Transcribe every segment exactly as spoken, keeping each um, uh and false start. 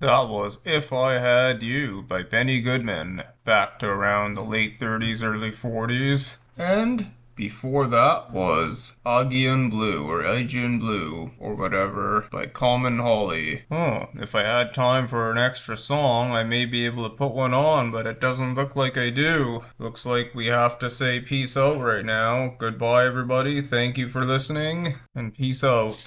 That was If I Had You by Benny Goodman, back to around the late thirties, early forties. And before that was Augean Blue, or Aegean Blue, or whatever, by Common Holly. Oh, if I had time for an extra song, I may be able to put one on, but it doesn't look like I do. Looks like we have to say peace out right now. Goodbye, everybody. Thank you for listening, and peace out.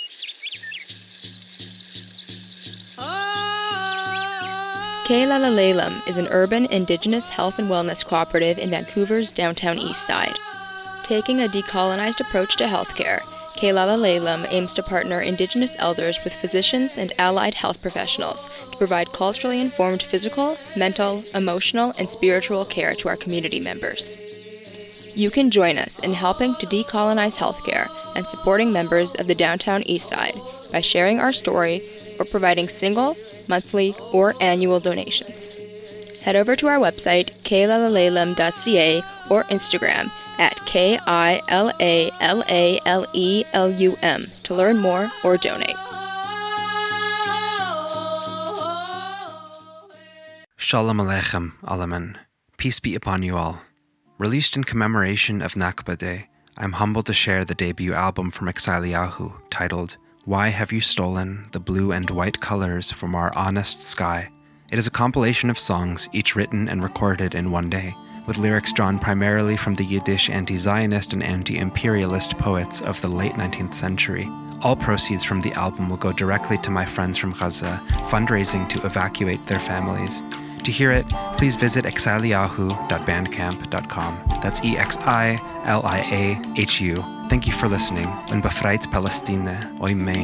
K'Lalalalem is an urban Indigenous health and wellness cooperative in Vancouver's downtown east side. Taking a decolonized approach to healthcare, K'Lalalalem aims to partner Indigenous elders with physicians and allied health professionals to provide culturally informed physical, mental, emotional, and spiritual care to our community members. You can join us in helping to decolonize healthcare and supporting members of the downtown east side by sharing our story or providing single, monthly, or annual donations. Head over to our website, k'lalalalem dot c a, or Instagram at K I L A L A L E L U M to learn more or donate. Shalom Aleichem, Alaman. Peace be upon you all. Released in commemoration of Nakba Day, I'm humbled to share the debut album from Exiliahu, titled Why Have You Stolen the Blue and White Colors from Our Honest Sky? It is a compilation of songs, each written and recorded in one day, with lyrics drawn primarily from the Yiddish anti-Zionist and anti-imperialist poets of the late nineteenth century. All proceeds from the album will go directly to my friends from Gaza, fundraising to evacuate their families. To hear it, please visit exiliahu dot bandcamp dot com. That's E X I L I A H U. Thank you for listening. And befreit Palestine, oy mein.